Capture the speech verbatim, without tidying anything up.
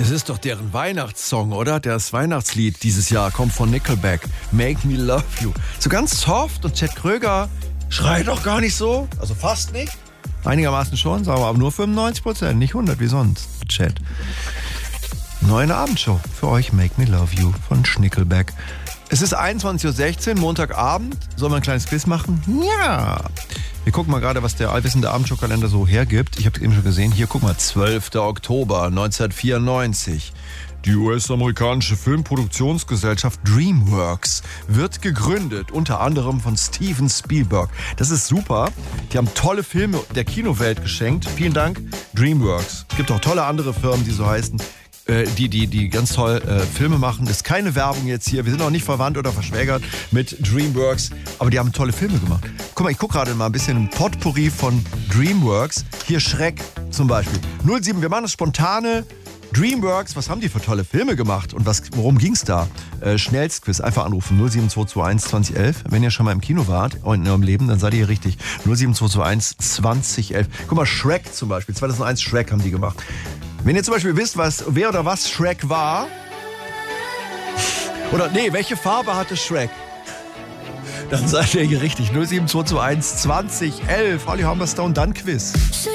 Das ist doch deren Weihnachtssong, oder? Das Weihnachtslied dieses Jahr kommt von Nickelback. Make Me Love You. So ganz soft und Chet Kröger schreit doch gar nicht so. Also fast nicht. Einigermaßen schon, sagen wir, aber nur fünfundneunzig Prozent, nicht hundert wie sonst. Chet. Neue Abendshow für euch, Make Me Love You von Nickelback. Es ist einundzwanzig Uhr sechzehn, Montagabend. Sollen wir ein kleines Quiz machen? Ja. Wir gucken mal gerade, was der allwissende Abendshow-Kalender so hergibt. Ich habe es eben schon gesehen. Hier, guck mal, zwölfter Oktober neunzehnhundertvierundneunzig. Die U S-amerikanische Filmproduktionsgesellschaft DreamWorks wird gegründet, unter anderem von Steven Spielberg. Das ist super. Die haben tolle Filme der Kinowelt geschenkt. Vielen Dank, DreamWorks. Es gibt auch tolle andere Firmen, die so heißen. Die, die, die ganz toll äh, Filme machen. Das ist keine Werbung jetzt hier. Wir sind auch nicht verwandt oder verschwägert mit DreamWorks, aber die haben tolle Filme gemacht. Guck mal, ich gucke gerade mal ein bisschen ein Potpourri von DreamWorks. Hier Schreck zum Beispiel. null sieben, wir machen das spontane. DreamWorks, was haben die für tolle Filme gemacht und was, worum ging's da? Äh, Schnellstquiz, einfach anrufen. null sieben zwei zwei eins zwanzig elf. Wenn ihr schon mal im Kino wart in eurem Leben, dann seid ihr hier richtig. null sieben zwei zwei eins zwanzig elf. Guck mal, Shrek zum Beispiel. zweitausendeins Shrek haben die gemacht. Wenn ihr zum Beispiel wisst, was, wer oder was Shrek war, oder nee, welche Farbe hatte Shrek, dann seid ihr hier richtig. null sieben zwei zwei eins zwanzig elf. Holly Humberstone, dann Quiz.